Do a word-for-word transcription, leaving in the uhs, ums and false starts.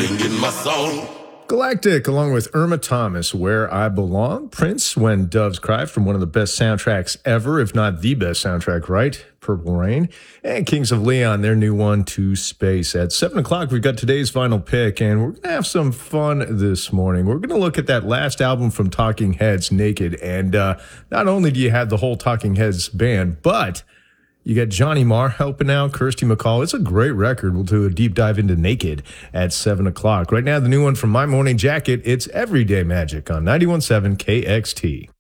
singing my song. Galactic, along with Irma Thomas, Where I Belong. Prince, When Doves Cry, from one of the best soundtracks ever, if not the best soundtrack, right? Purple Rain. And Kings of Leon, their new one, To Space. At seven o'clock, we've got today's final pick, and we're going to have some fun this morning. We're going to look at that last album from Talking Heads, Naked. And uh, not only do you have the whole Talking Heads band, but you got Johnny Marr helping out, Kirsty MacColl. It's a great record. We'll do a deep dive into Naked at seven o'clock. Right now, the new one from My Morning Jacket, it's Everyday Magic on ninety-one point seven K X T.